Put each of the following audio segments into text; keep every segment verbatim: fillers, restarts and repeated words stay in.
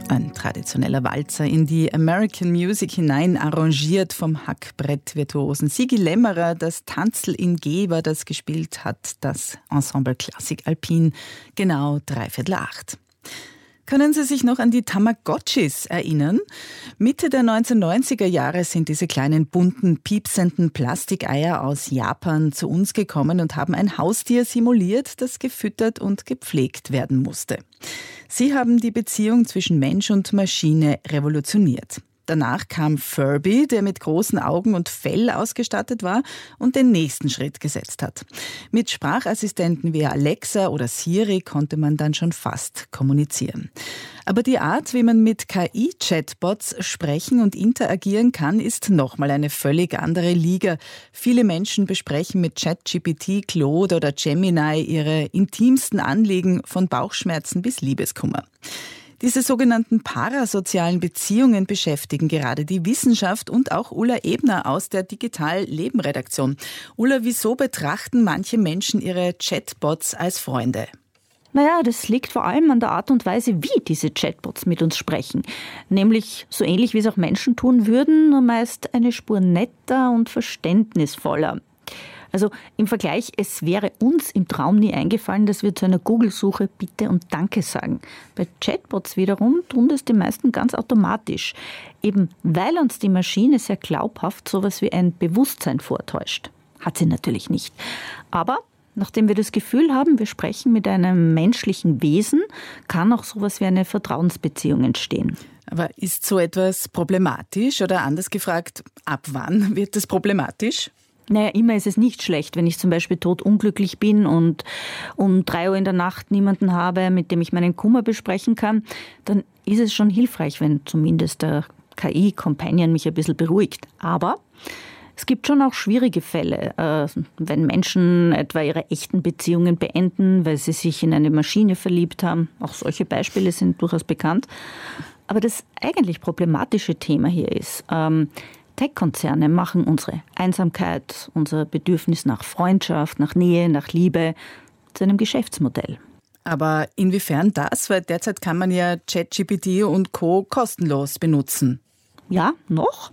Ein traditioneller Walzer in die American Music hinein, arrangiert vom Hackbrett-Virtuosen Sigi Lämmerer. Das Tanzl in G war das gespielt hat, das Ensemble Klassik Alpin, genau dreiviertel acht. Können Sie sich noch an die Tamagotchis erinnern? Mitte der neunzehnhundertneunziger Jahre sind diese kleinen bunten, piepsenden Plastikeier aus Japan zu uns gekommen und haben ein Haustier simuliert, das gefüttert und gepflegt werden musste. Sie haben die Beziehung zwischen Mensch und Maschine revolutioniert. Danach kam Furby, der mit großen Augen und Fell ausgestattet war und den nächsten Schritt gesetzt hat. Mit Sprachassistenten wie Alexa oder Siri konnte man dann schon fast kommunizieren. Aber die Art, wie man mit K I-Chatbots sprechen und interagieren kann, ist nochmal eine völlig andere Liga. Viele Menschen besprechen mit ChatGPT, Claude oder Gemini ihre intimsten Anliegen, von Bauchschmerzen bis Liebeskummer. Diese sogenannten parasozialen Beziehungen beschäftigen gerade die Wissenschaft und auch Ulla Ebner aus der Digital-Leben-Redaktion. Ulla, wieso betrachten manche Menschen ihre Chatbots als Freunde? Naja, das liegt vor allem an der Art und Weise, wie diese Chatbots mit uns sprechen. Nämlich so ähnlich, wie es auch Menschen tun würden, nur meist eine Spur netter und verständnisvoller. Also im Vergleich, es wäre uns im Traum nie eingefallen, dass wir zu einer Google-Suche Bitte und Danke sagen. Bei Chatbots wiederum tun das die meisten ganz automatisch. Eben weil uns die Maschine sehr glaubhaft sowas wie ein Bewusstsein vortäuscht. Hat sie natürlich nicht. Aber nachdem wir das Gefühl haben, wir sprechen mit einem menschlichen Wesen, kann auch sowas wie eine Vertrauensbeziehung entstehen. Aber ist so etwas problematisch oder anders gefragt, ab wann wird es problematisch? Naja, immer ist es nicht schlecht, wenn ich zum Beispiel totunglücklich bin und um drei Uhr in der Nacht niemanden habe, mit dem ich meinen Kummer besprechen kann, dann ist es schon hilfreich, wenn zumindest der K I-Companion mich ein bisschen beruhigt. Aber es gibt schon auch schwierige Fälle, äh, wenn Menschen etwa ihre echten Beziehungen beenden, weil sie sich in eine Maschine verliebt haben. Auch solche Beispiele sind durchaus bekannt. Aber das eigentlich problematische Thema hier ist, ähm, Tech-Konzerne machen unsere Einsamkeit, unser Bedürfnis nach Freundschaft, nach Nähe, nach Liebe zu einem Geschäftsmodell. Aber inwiefern das? Weil derzeit kann man ja ChatGPT und Co. kostenlos benutzen. Ja, noch.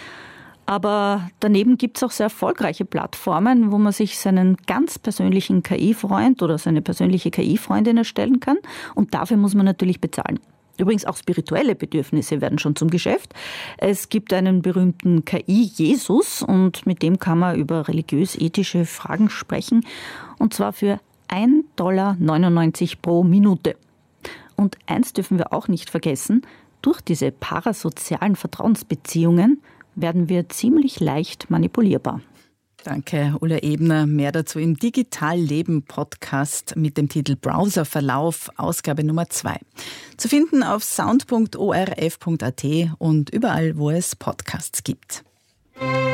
Aber daneben gibt es auch sehr erfolgreiche Plattformen, wo man sich seinen ganz persönlichen K I-Freund oder seine persönliche K I-Freundin erstellen kann. Und dafür muss man natürlich bezahlen. Übrigens auch spirituelle Bedürfnisse werden schon zum Geschäft. Es gibt einen berühmten K I-Jesus und mit dem kann man über religiös-ethische Fragen sprechen. Und zwar für ein Komma neunundneunzig Dollar pro Minute. Und eins dürfen wir auch nicht vergessen, durch diese parasozialen Vertrauensbeziehungen werden wir ziemlich leicht manipulierbar. Danke, Ulla Ebner. Mehr dazu im Digital-Leben-Podcast mit dem Titel Browserverlauf, Ausgabe Nummer zwei. Zu finden auf sound punkt o r f punkt a t und überall, wo es Podcasts gibt.